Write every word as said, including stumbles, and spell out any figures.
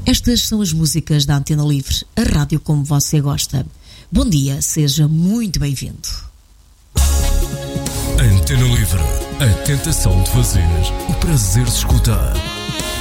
Estas são as músicas da Antena Livre, a rádio como você gosta. Bom dia, seja muito bem-vindo. Antena Livre, a tentação de fazer o prazer de escutar.